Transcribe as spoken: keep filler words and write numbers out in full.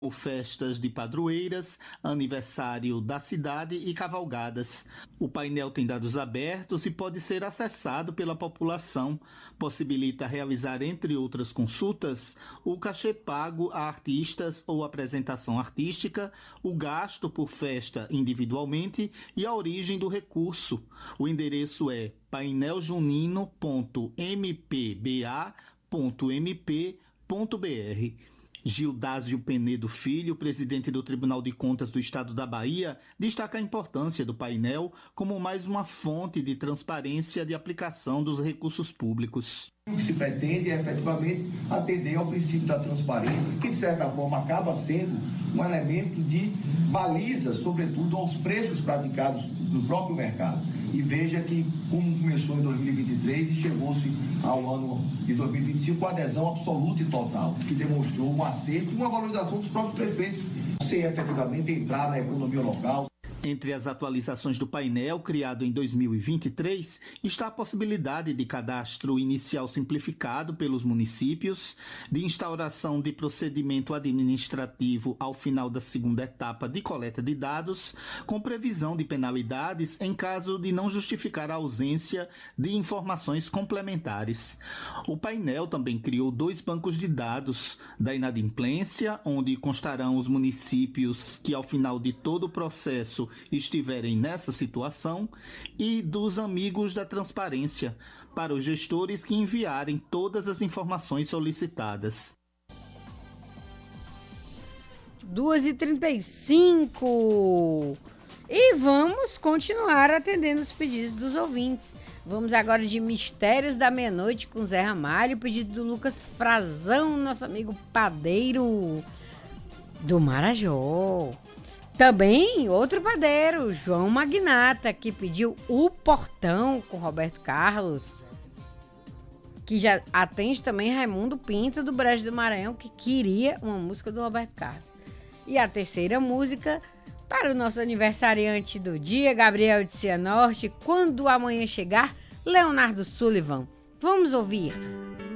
ou festas de padroeiras, aniversário da cidade e cavalgadas. O painel tem dados abertos e pode ser acessado pela população. Possibilita realizar, entre outras consultas, o cachê pago a artistas ou apresentação artística, o gasto por festa individualmente e a origem do recurso. O endereço é painel junino ponto m p b a ponto m p ponto b r. Gildásio Penedo Filho, presidente do Tribunal de Contas do Estado da Bahia, destaca a importância do painel como mais uma fonte de transparência de aplicação dos recursos públicos. O que se pretende é efetivamente atender ao princípio da transparência, que de certa forma acaba sendo um elemento de baliza, sobretudo aos preços praticados no próprio mercado. E veja que como começou em dois mil e vinte e três e chegou-se ao ano de dois mil e vinte e cinco com adesão absoluta e total, que demonstrou um acerto e uma valorização dos próprios prefeitos, sem efetivamente entrar na economia local. Entre as atualizações do painel, criado em dois mil e vinte e três, está a possibilidade de cadastro inicial simplificado pelos municípios, de instauração de procedimento administrativo ao final da segunda etapa de coleta de dados, com previsão de penalidades em caso de não justificar a ausência de informações complementares. O painel também criou dois bancos de dados da inadimplência, onde constarão os municípios que, ao final de todo o processo, estiverem nessa situação, e dos amigos da transparência, para os gestores que enviarem todas as informações solicitadas. duas e trinta e cinco e vamos continuar atendendo os pedidos dos ouvintes. Vamos agora de Mistérios da Meia-Noite com Zé Ramalho, pedido do Lucas Frazão, nosso amigo padeiro do Marajó. Também outro padeiro, João Magnata, que pediu O Portão com Roberto Carlos, que já atende também Raimundo Pinto do Brejo do Maranhão, que queria uma música do Roberto Carlos. E a terceira música para o nosso aniversariante do dia, Gabriel de Cianorte, Quando Amanhã Chegar, Leonardo Sullivan. Vamos ouvir.